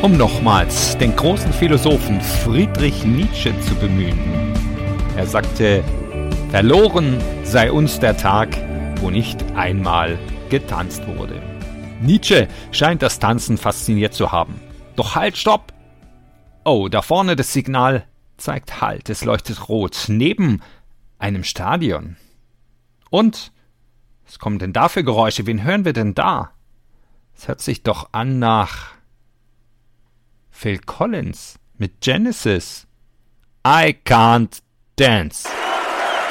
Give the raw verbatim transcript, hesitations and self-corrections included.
um nochmals den großen Philosophen Friedrich Nietzsche zu bemühen. Er sagte, verloren sei uns der Tag, wo nicht einmal getanzt wurde. Nietzsche scheint das Tanzen fasziniert zu haben. Doch halt, stopp! Oh, da vorne das Signal zeigt Halt, es leuchtet rot, neben einem Stadion. Und, was kommen denn da für Geräusche? Wen hören wir denn da? Es hört sich doch an nach Phil Collins mit Genesis. I can't dance.